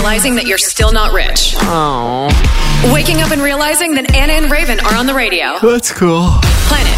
realizing that you're still not rich. Oh. Waking up and realizing that Anna and Raven are on the radio. That's cool. Planet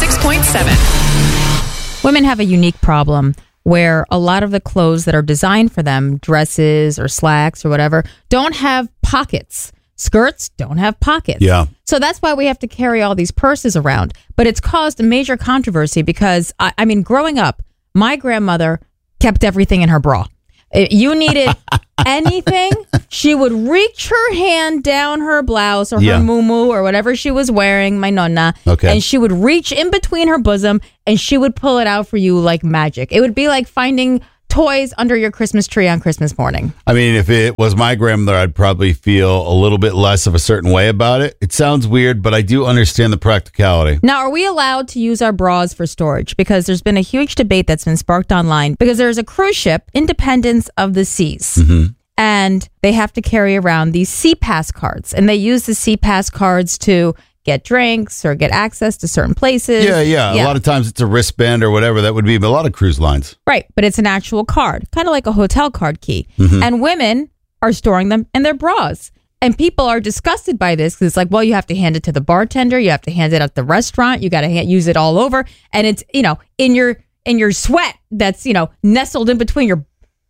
106.7. Women have a unique problem where a lot of the clothes that are designed for them, dresses or slacks or whatever, don't have pockets. Skirts don't have pockets. Yeah. So that's why we have to carry all these purses around. But it's caused a major controversy because, I mean, growing up, my grandmother kept everything in her bra. You needed anything, she would reach her hand down her blouse or her muumuu or whatever she was wearing, my nonna, and she would reach in between her bosom and she would pull it out for you like magic. It would be like finding toys under your Christmas tree on Christmas morning. I mean, if it was my grandmother, I'd probably feel a little bit less of a certain way about it. It sounds weird, but I do understand the practicality. Now, are we allowed to use our bras for storage? Because there's been a huge debate that's been sparked online because there's a cruise ship, Independence of the Seas. Mm-hmm. And they have to carry around these Sea Pass cards. And they use the Sea Pass cards to get drinks or get access to certain places. Yeah. A lot of times it's a wristband or whatever that would be, but a lot of cruise lines. Right. But it's an actual card, kind of like a hotel card key. Mm-hmm. And women are storing them in their bras. And people are disgusted by this because it's like, well, you have to hand it to the bartender. You have to hand it at the restaurant. You got to use it all over. And it's, in your sweat that's, nestled in between your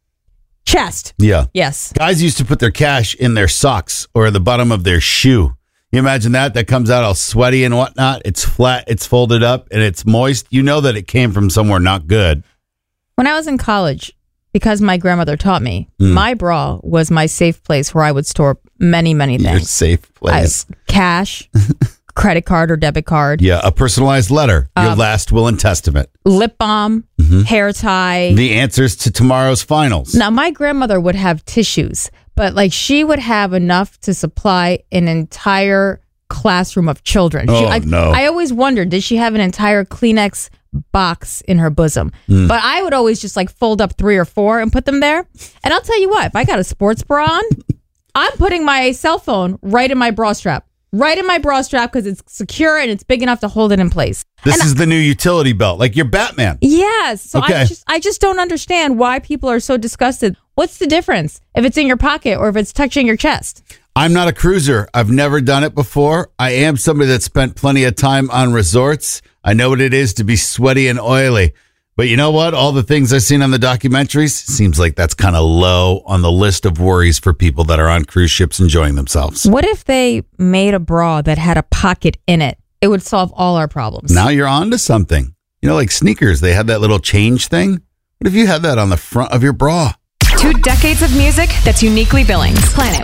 chest. Yeah. Yes. Guys used to put their cash in their socks or at the bottom of their shoe. You imagine that? That comes out all sweaty and whatnot. It's flat, it's folded up, and it's moist. You know that it came from somewhere not good. When I was in college, because my grandmother taught me, my bra was my safe place where I would store many, many things. Your safe place. Cash, credit card or debit card. Yeah, a personalized letter. Your last will and testament. Lip balm, hair tie. The answers to tomorrow's finals. Now, my grandmother would have tissues. But she would have enough to supply an entire classroom of children. No. I always wondered, did she have an entire Kleenex box in her bosom? But I would always just fold up 3 or 4 and put them there. And I'll tell you what, if I got a sports bra on, I'm putting my cell phone right in my bra strap. Right in my bra strap because it's secure and it's big enough to hold it in place. This is the new utility belt, like your Batman. Yes. So okay. I just don't understand why people are so disgusted. What's the difference if it's in your pocket or if it's touching your chest? I'm not a cruiser. I've never done it before. I am somebody that spent plenty of time on resorts. I know what it is to be sweaty and oily. But you know what? All the things I've seen on the documentaries, seems like that's kind of low on the list of worries for people that are on cruise ships enjoying themselves. What if they made a bra that had a pocket in it? It would solve all our problems. Now you're on to something. Like sneakers, they had that little change thing. What if you had that on the front of your bra? 2 decades of music that's uniquely Billings. Planet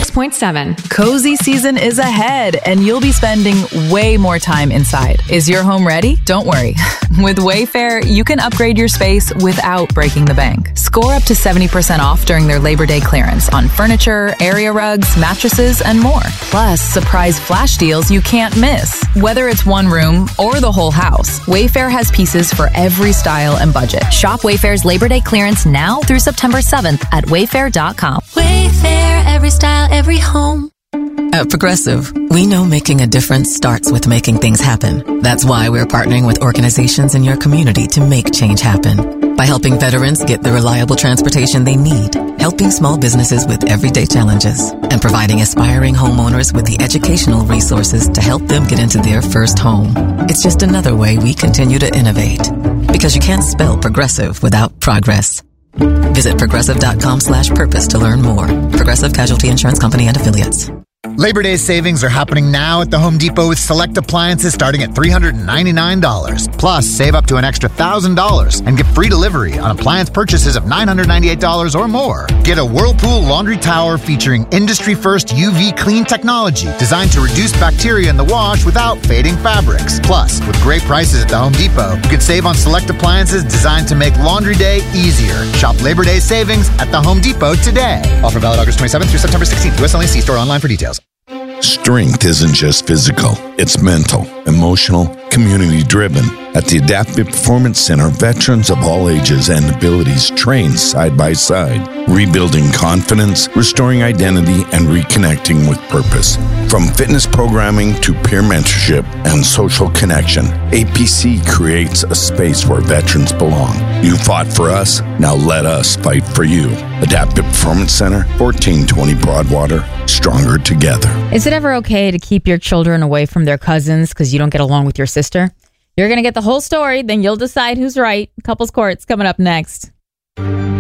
106.7. Cozy season is ahead, and you'll be spending way more time inside. Is your home ready? Don't worry. With Wayfair, you can upgrade your space without breaking the bank. Score up to 70% off during their Labor Day clearance on furniture, area rugs, mattresses, and more. Plus, surprise flash deals you can't miss. Whether it's one room or the whole house, Wayfair has pieces for every style and budget. Shop Wayfair's Labor Day clearance now through September 7th at wayfair.com. Wayfair, every style, every home. At Progressive, we know making a difference starts with making things happen. That's why we're partnering with organizations in your community to make change happen. By helping veterans get the reliable transportation they need, helping small businesses with everyday challenges, and providing aspiring homeowners with the educational resources to help them get into their first home. It's just another way we continue to innovate. Because you can't spell progressive without progress. Visit progressive.com/purpose to learn more. Progressive Casualty Insurance Company and Affiliates. Labor Day savings are happening now at the Home Depot with select appliances starting at $399. Plus, save up to an extra $1,000 and get free delivery on appliance purchases of $998 or more. Get a Whirlpool laundry tower featuring industry-first UV clean technology designed to reduce bacteria in the wash without fading fabrics. Plus, with great prices at the Home Depot, you can save on select appliances designed to make laundry day easier. Shop Labor Day savings at the Home Depot today. Offer valid August 27th through September 16th. U.S. only. See store online for details. Strength isn't just physical, it's mental, emotional, community-driven. At the Adaptive Performance Center, veterans of all ages and abilities train side by side, rebuilding confidence, restoring identity, and reconnecting with purpose. From fitness programming to peer mentorship and social connection, APC creates a space where veterans belong. You fought for us, now let us fight for you. Adaptive Performance Center, 1420 Broadwater, stronger together. Is it ever okay to keep your children away from their cousins because you don't get along with your sister? You're going to get the whole story, then you'll decide who's right. Couples Court's coming up next.